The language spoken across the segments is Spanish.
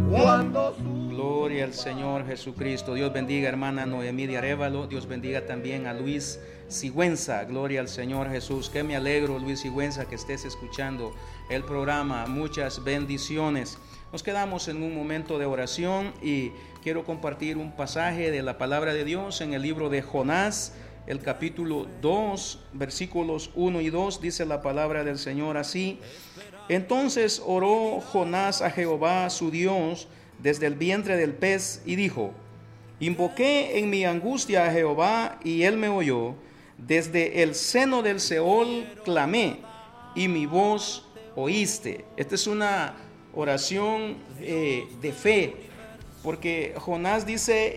Gloria al Señor Jesucristo. Dios bendiga hermana Noemí de Arévalo. Dios bendiga también a Luis Sigüenza. Gloria al Señor Jesús. Que me alegro, Luis Sigüenza, que estés escuchando el programa. Muchas bendiciones. Nos quedamos en un momento de oración y quiero compartir un pasaje de la palabra de Dios en el libro de Jonás, el capítulo 2, versículos 1 y 2. Dice la palabra del Señor así: Entonces oró Jonás a Jehová su Dios desde el vientre del pez y dijo: Invoqué en mi angustia a Jehová y él me oyó. Desde el seno del Seol clamé y mi voz oíste. Esta es una oración de fe, porque Jonás dice,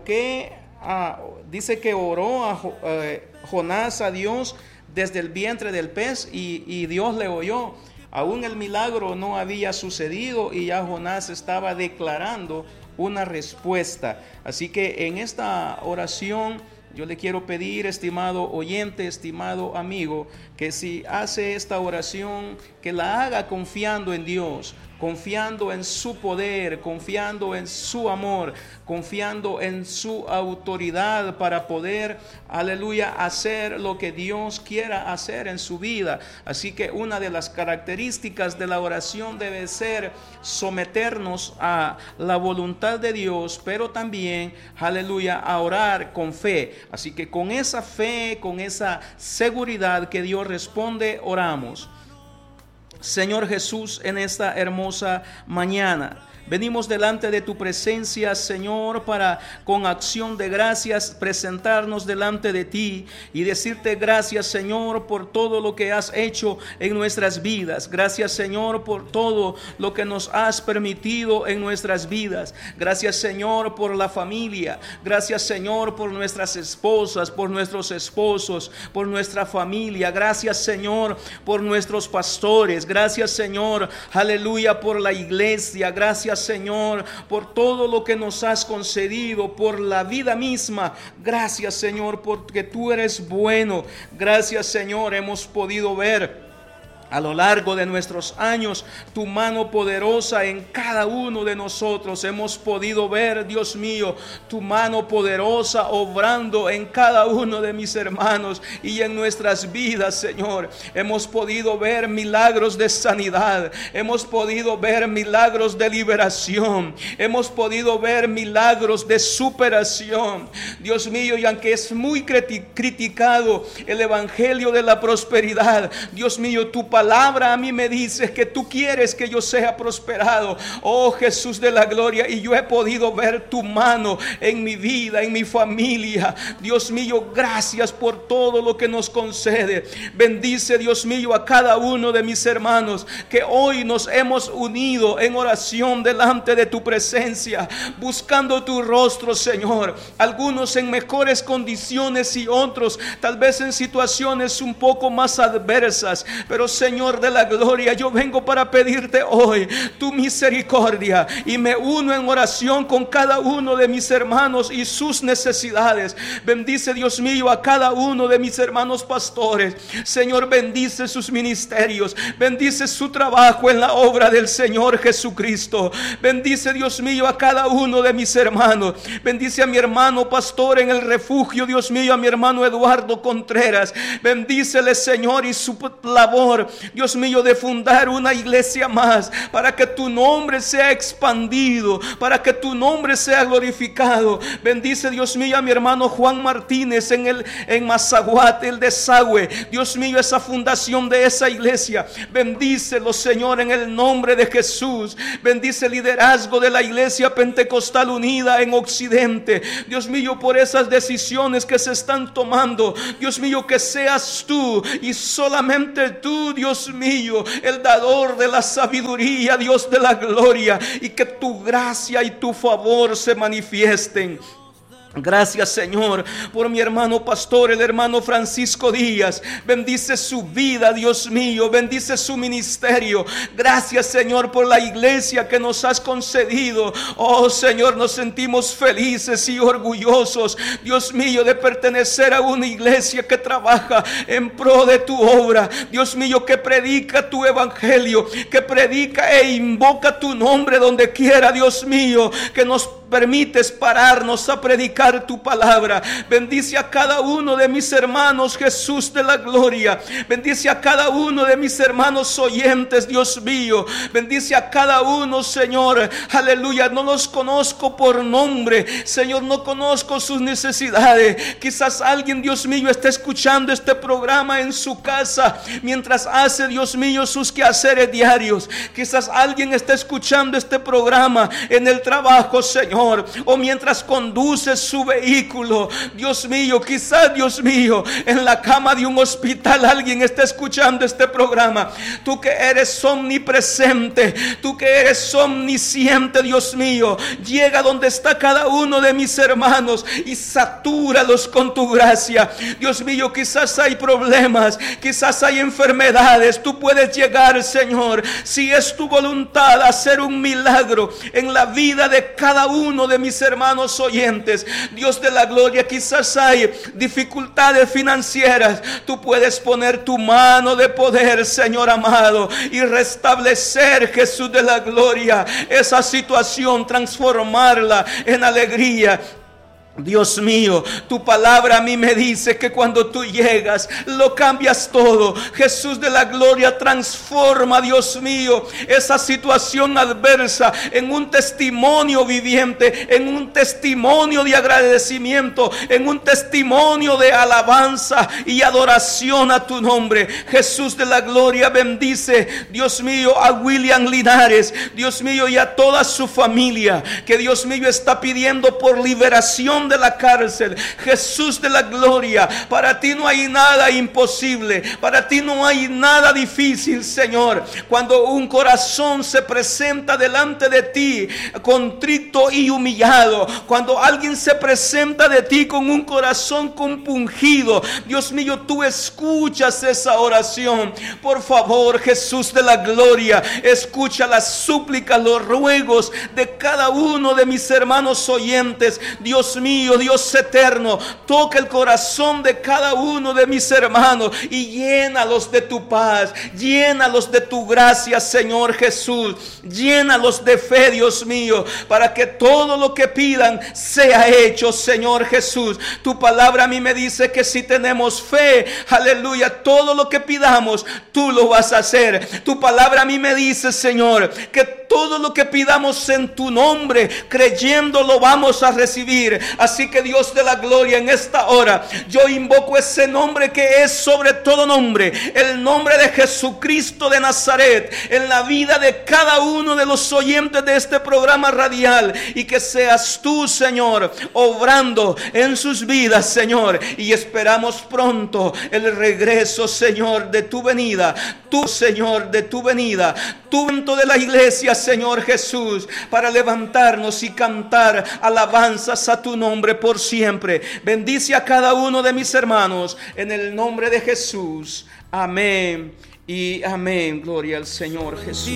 dice que oró a Jonás a Dios desde el vientre del pez y Dios le oyó. Aún el milagro no había sucedido y ya Jonás estaba declarando una respuesta. Así que en esta oración yo le quiero pedir, estimado oyente, estimado amigo, que si hace esta oración, que la haga confiando en Dios, confiando en su poder, confiando en su amor, confiando en su autoridad para poder, aleluya, hacer lo que Dios quiera hacer en su vida. Así que una de las características de la oración debe ser someternos a la voluntad de Dios, pero también, aleluya, a orar con fe. Así que con esa fe, con esa seguridad que Dios responde, oramos. Señor Jesús, en esta hermosa mañana venimos delante de tu presencia, Señor, para con acción de gracias presentarnos delante de ti y decirte gracias, Señor, por todo lo que has hecho en nuestras vidas. Gracias, Señor, por todo lo que nos has permitido en nuestras vidas. Gracias, Señor, por la familia. Gracias, Señor, por nuestras esposas, por nuestros esposos, por nuestra familia. Gracias, Señor, por nuestros pastores. Gracias, Señor, aleluya, por la iglesia. Gracias, Señor, por todo lo que nos has concedido, por la vida misma. Gracias, Señor, porque tú eres bueno. Gracias, Señor, hemos podido ver a lo largo de nuestros años tu mano poderosa en cada uno de nosotros. Hemos podido ver, Dios mío, tu mano poderosa obrando en cada uno de mis hermanos y en nuestras vidas, Señor. Hemos podido ver milagros de sanidad, hemos podido ver milagros de liberación, hemos podido ver milagros de superación, Dios mío. Y aunque es muy criticado el evangelio de la prosperidad, Dios mío, tu palabra a mí me dice que tú quieres que yo sea prosperado, oh Jesús de la gloria, y yo he podido ver tu mano en mi vida, en mi familia. Dios mío, gracias por todo lo que nos concede. Bendice, Dios mío, a cada uno de mis hermanos que hoy nos hemos unido en oración delante de tu presencia, buscando tu rostro, Señor. Algunos en mejores condiciones y otros tal vez en situaciones un poco más adversas, pero Señor de la gloria, yo vengo para pedirte hoy tu misericordia y me uno en oración con cada uno de mis hermanos y sus necesidades. Bendice, Dios mío, a cada uno de mis hermanos pastores. Señor, bendice sus ministerios, bendice su trabajo en la obra del Señor Jesucristo. Bendice, Dios mío, a cada uno de mis hermanos. Bendice a mi hermano pastor en el refugio, Dios mío, a mi hermano Eduardo Contreras. Bendícele, Señor, y su labor, Dios mío, de fundar una iglesia más, para que tu nombre sea expandido, para que tu nombre sea glorificado. Bendice, Dios mío, a mi hermano Juan Martínez en Mazaguate, el desagüe, Dios mío, esa fundación de esa iglesia. Bendícelo, Señor, en el nombre de Jesús. Bendice el liderazgo de la iglesia Pentecostal Unida en Occidente, Dios mío, por esas decisiones que se están tomando. Dios mío, que seas tú y solamente tú, Dios mío, el dador de la sabiduría, Dios de la gloria, y que tu gracia y tu favor se manifiesten. Gracias, Señor, por mi hermano pastor, el hermano Francisco Díaz. Bendice su vida, Dios mío. Bendice su ministerio. Gracias, Señor, por la iglesia que nos has concedido. Oh, Señor, nos sentimos felices y orgullosos, Dios mío, de pertenecer a una iglesia que trabaja en pro de tu obra. Dios mío, que predica tu evangelio, que predica e invoca tu nombre donde quiera, Dios mío, que nos permites pararnos a predicar tu palabra. Bendice a cada uno de mis hermanos, Jesús de la gloria. Bendice a cada uno de mis hermanos oyentes, Dios mío. Bendice a cada uno, Señor. Aleluya. No los conozco por nombre, Señor, no conozco sus necesidades. Quizás alguien, Dios mío, está escuchando este programa en su casa mientras hace, Dios mío, sus quehaceres diarios. Quizás alguien está escuchando este programa en el trabajo, Señor, o mientras conduce su vehículo. Dios mío, quizás, Dios mío, en la cama de un hospital alguien está escuchando este programa. Tú que eres omnipresente, tú que eres omnisciente, Dios mío, llega donde está cada uno de mis hermanos y satúralos con tu gracia. Dios mío, quizás hay problemas, quizás hay enfermedades. Tú puedes llegar, Señor, si es tu voluntad, a hacer un milagro en la vida de cada uno de mis hermanos oyentes. Dios de la gloria, quizás hay dificultades financieras. Tú puedes poner tu mano de poder, Señor amado, y restablecer, Jesús de la gloria, esa situación, transformarla en alegría. Dios mío, tu palabra a mí me dice que cuando tú llegas lo cambias todo. Jesús de la gloria, transforma, Dios mío, esa situación adversa en un testimonio viviente, en un testimonio de agradecimiento, en un testimonio de alabanza y adoración a tu nombre. Jesús de la gloria, bendice, Dios mío, a William Linares, Dios mío, y a toda su familia, que Dios mío está pidiendo por liberación de la cárcel. Jesús de la gloria, para ti no hay nada imposible, para ti no hay nada difícil, Señor. Cuando un corazón se presenta delante de ti contrito y humillado, cuando alguien se presenta de ti con un corazón compungido, Dios mío, tú escuchas esa oración. Por favor, Jesús de la gloria, escucha las súplicas, los ruegos de cada uno de mis hermanos oyentes. Dios mío, Dios eterno, toca el corazón de cada uno de mis hermanos y llénalos de tu paz, llénalos de tu gracia, Señor Jesús, llénalos de fe, Dios mío, para que todo lo que pidan sea hecho, Señor Jesús. Tu palabra a mí me dice que si tenemos fe, aleluya, todo lo que pidamos, tú lo vas a hacer. Tu palabra a mí me dice, Señor, que todo lo que pidamos en tu nombre, creyendo, lo vamos a recibir. Así que Dios de la gloria, en esta hora yo invoco ese nombre que es sobre todo nombre, el nombre de Jesucristo de Nazaret, en la vida de cada uno de los oyentes de este programa radial, y que seas tú, Señor, obrando en sus vidas, Señor, y esperamos pronto el regreso, Señor, de tu venida, tú, Señor, de tu venida, tu evento de la iglesia, Señor Jesús, para levantarnos y cantar alabanzas a tu nombre por siempre. Bendice a cada uno de mis hermanos en el nombre de Jesús. Amén y amén. Gloria al Señor Jesús.